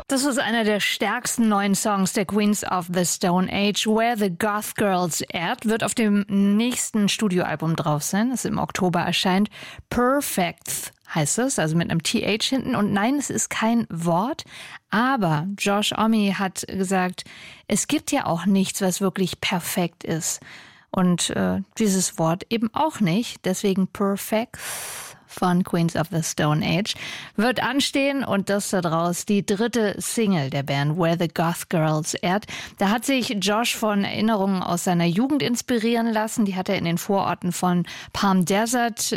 Das ist einer der stärksten neuen Songs der Queens of the Stone Age. Where the Goth Girls At wird auf dem nächsten Studioalbum drauf sein, das im Oktober erscheint. Perfect heißt es, also mit einem TH hinten. Und nein, es ist kein Wort, aber Josh Homme hat gesagt, es gibt ja auch nichts, was wirklich perfekt ist. Und dieses Wort eben auch nicht, deswegen Perfect von Queens of the Stone Age wird anstehen und das da draus die dritte Single der Band, Where the Goth Girls At. Da hat sich Josh von Erinnerungen aus seiner Jugend inspirieren lassen. Die hat er in den Vororten von Palm Desert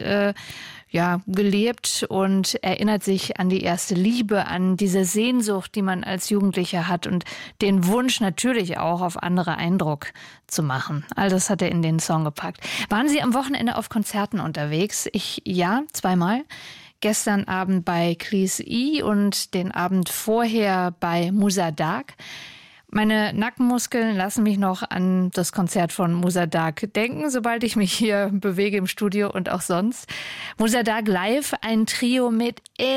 gelebt und erinnert sich an die erste Liebe, an diese Sehnsucht, die man als Jugendlicher hat und den Wunsch natürlich auch auf andere Eindruck zu machen. All das hat er in den Song gepackt. Waren Sie am Wochenende auf Konzerten unterwegs? Ja, zweimal. Gestern Abend bei Cleese E und den Abend vorher bei Musa Dagh. Meine Nackenmuskeln lassen mich noch an das Konzert von Musa Dagh denken, sobald ich mich hier bewege im Studio und auch sonst. Musa Dagh live, ein Trio mit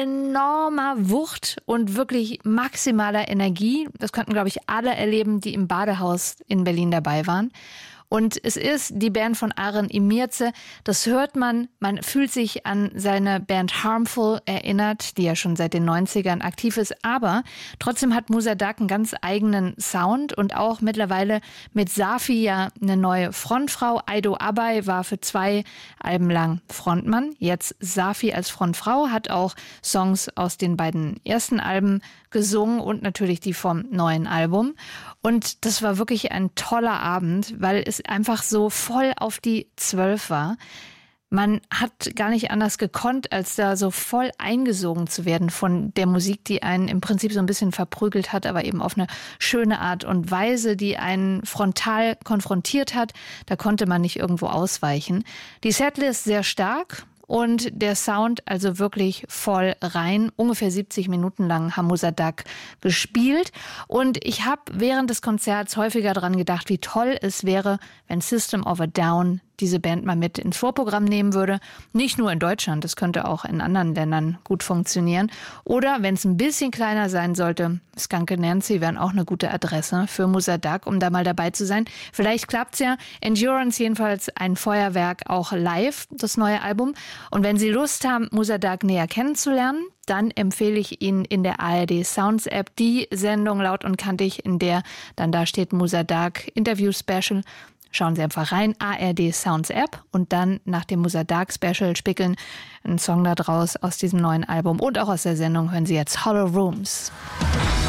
enormer Wucht und wirklich maximaler Energie. Das konnten, glaube ich, alle erleben, die im Badehaus in Berlin dabei waren. Und es ist die Band von Aren Imirce. Das hört man fühlt sich an seine Band Harmful erinnert, die ja schon seit den 90ern aktiv ist. Aber trotzdem hat Musa Dagh einen ganz eigenen Sound und auch mittlerweile mit Safi ja eine neue Frontfrau. Aido Abay war für 2 Alben lang Frontmann. Jetzt Safi als Frontfrau, hat auch Songs aus den beiden ersten Alben gesungen und natürlich die vom neuen Album. Und das war wirklich ein toller Abend, weil es einfach so voll auf die 12 war. Man hat gar nicht anders gekonnt, als da so voll eingesogen zu werden von der Musik, die einen im Prinzip so ein bisschen verprügelt hat, aber eben auf eine schöne Art und Weise, die einen frontal konfrontiert hat. Da konnte man nicht irgendwo ausweichen. Die Setlist sehr stark. Und der Sound also wirklich voll rein. Ungefähr 70 Minuten lang haben Musa Dagh gespielt. Und ich habe während des Konzerts häufiger daran gedacht, wie toll es wäre, wenn System of a Down diese Band mal mit ins Vorprogramm nehmen würde. Nicht nur in Deutschland, das könnte auch in anderen Ländern gut funktionieren. Oder wenn es ein bisschen kleiner sein sollte, Skunk Anansie wären auch eine gute Adresse für Musa Dagh, um da mal dabei zu sein. Vielleicht klappt's ja. Endurance jedenfalls ein Feuerwerk, auch live, das neue Album. Und wenn Sie Lust haben, Musa Dagh näher kennenzulernen, dann empfehle ich Ihnen in der ARD Sounds App die Sendung Laut und Kantig, in der dann da steht Musa Dagh Interview Special. Schauen Sie einfach rein, ARD Sounds App und dann nach dem Musa Dagh Special spickeln einen Song da draus aus diesem neuen Album und auch aus der Sendung hören Sie jetzt Hollow Rooms.